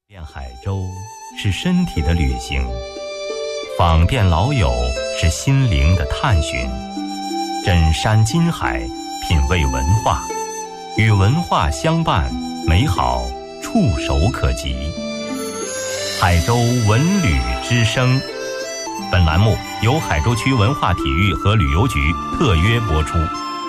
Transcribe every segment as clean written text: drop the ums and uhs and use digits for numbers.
遍海州是身体的旅行，访遍老友是心灵的探寻，枕山金海，品味文化，与文化相伴，美好触手可及。海州文旅之声，本栏目由海州区文化体育和旅游局特约播出。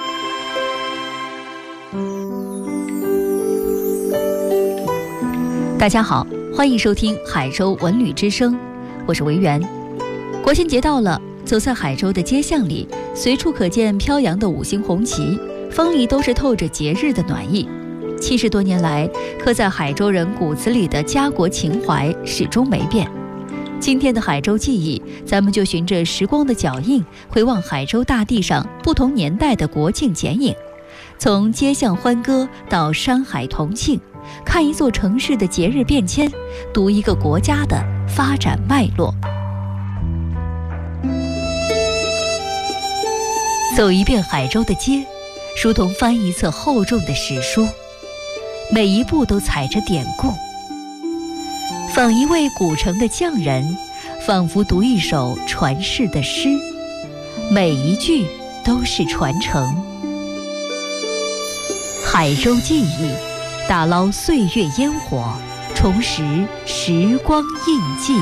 大家好，欢迎收听海州文旅之声，我是维园。国庆节到了，走在海州的街巷里，随处可见飘扬的五星红旗，风里都是透着节日的暖意。70多年来，刻在海州人骨子里的家国情怀始终没变。今天的海州记忆，咱们就循着时光的脚印，回望海州大地上不同年代的国庆剪影，从街巷欢歌到山海同庆，看一座城市的节日变迁，读一个国家的发展脉络。走一遍海州的街，如同翻一册厚重的史书，每一步都踩着典故。访一位古城的匠人，仿佛读一首传世的诗，每一句都是传承。海州记忆，打捞岁月烟火，重拾时光印记。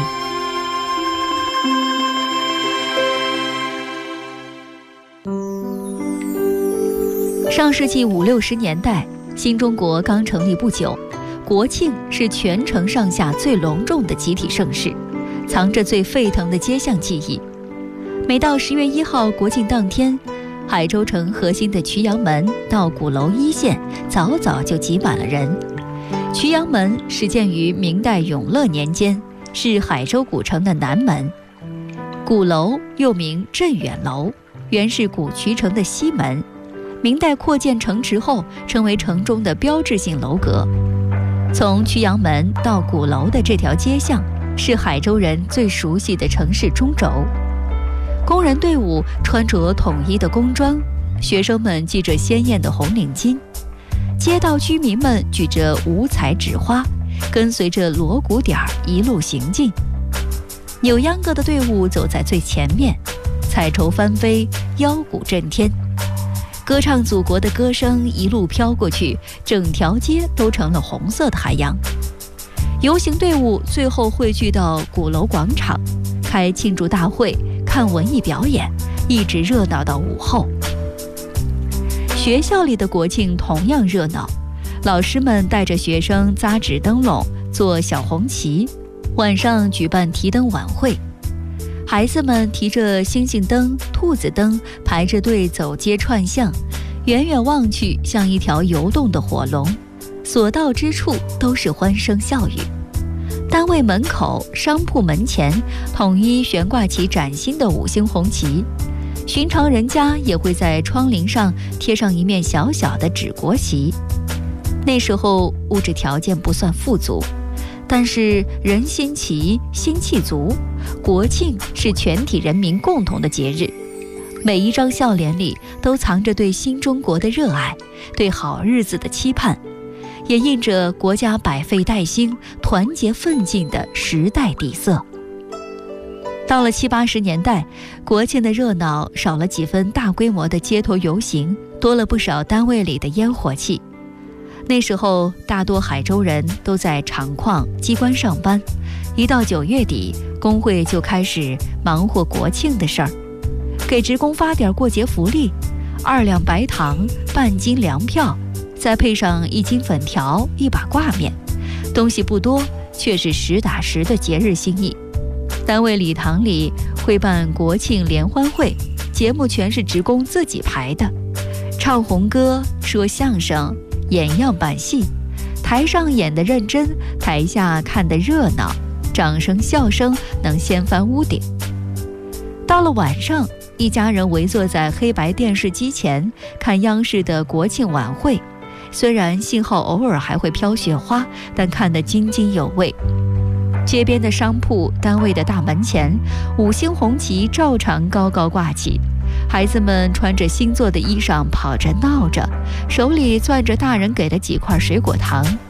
上世纪50、60年代，新中国刚成立不久，国庆是全城上下最隆重的集体盛事，藏着最沸腾的街巷记忆。每到10月1号国庆当天，海州城核心的渠阳门到鼓楼一线早早就挤满了人。渠阳门始建于明代永乐年间，是海州古城的南门。鼓楼又名镇远楼，原是古渠城的西门，明代扩建城池后成为城中的标志性楼阁。从渠阳门到鼓楼的这条街巷，是海州人最熟悉的城市中轴。工人队伍穿着统一的工装，学生们系着鲜艳的红领巾，街道居民们举着五彩纸花，跟随着锣鼓点一路行进。扭秧歌的队伍走在最前面，彩绸翻飞，腰鼓震天，歌唱祖国的歌声一路飘过去，整条街都成了红色的海洋。游行队伍最后汇聚到鼓楼广场，开庆祝大会，看文艺表演，一直热闹到午后。学校里的国庆同样热闹，老师们带着学生扎纸灯笼，做小红旗，晚上举办提灯晚会。孩子们提着星星灯、兔子灯，排着队走街串巷，远远望去像一条游动的火龙，所到之处都是欢声笑语。单位门口、商铺门前统一悬挂起崭新的五星红旗，寻常人家也会在窗棂上贴上一面小小的纸国旗。那时候物质条件不算富足，但是人心齐，心气足，国庆是全体人民共同的节日。每一张笑脸里都藏着对新中国的热爱，对好日子的期盼，也印着国家百废待兴、团结奋进的时代底色。到了70、80年代，国庆的热闹少了几分大规模的街头游行，多了不少单位里的烟火气。那时候大多海州人都在厂矿、机关上班，一到9月底，工会就开始忙活国庆的事儿，给职工发点过节福利，2两白糖、半斤粮票，再配上1斤粉条、1把挂面，东西不多，却是实打实的节日心意。单位礼堂里会办国庆联欢会，节目全是职工自己排的，唱红歌、说相声、演样板戏，台上演得认真，台下看得热闹，掌声笑声能掀翻屋顶。到了晚上，一家人围坐在黑白电视机前看央视的国庆晚会，虽然信号偶尔还会飘雪花，但看得津津有味。街边的商铺、单位的大门前，五星红旗照常高高挂起，孩子们穿着新做的衣裳跑着闹着，手里攥着大人给的几块水果糖，